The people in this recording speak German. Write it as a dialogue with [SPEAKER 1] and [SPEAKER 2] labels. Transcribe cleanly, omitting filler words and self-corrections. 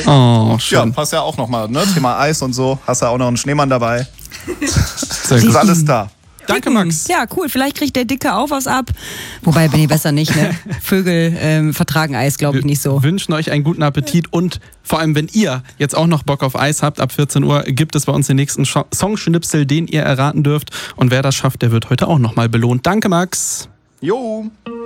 [SPEAKER 1] Oh, schön.
[SPEAKER 2] Ja, passt ja auch nochmal, ne? Thema Eis und so. Hast ja auch noch einen Schneemann dabei.
[SPEAKER 1] Sehr gut.
[SPEAKER 2] Ist alles da.
[SPEAKER 1] Danke, Max.
[SPEAKER 3] Ja, cool. Vielleicht kriegt der Dicke auch was ab. Wobei, bin ich besser nicht, ne? Vögel vertragen Eis, glaube ich, nicht so.
[SPEAKER 1] Wir wünschen euch einen guten Appetit und vor allem, wenn ihr jetzt auch noch Bock auf Eis habt, ab 14 Uhr gibt es bei uns den nächsten Songschnipsel, den ihr erraten dürft. Und wer das schafft, der wird heute auch nochmal belohnt. Danke, Max.
[SPEAKER 2] Jo.